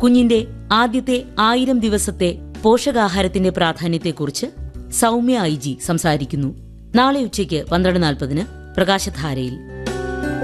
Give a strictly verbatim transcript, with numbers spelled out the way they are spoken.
കുഞ്ഞിന്റെ ആദ്യത്തെ ആയിരം ദിവസത്തെ പോഷകാഹാരത്തിന്റെ പ്രാധാന്യത്തെക്കുറിച്ച് സൗമ്യ ഐ ജി സംസാരിക്കുന്നു. നാളെ ഉച്ചയ്ക്ക് പന്ത്രണ്ട് നാൽപ്പതിന് പ്രകാശധാരയിൽ.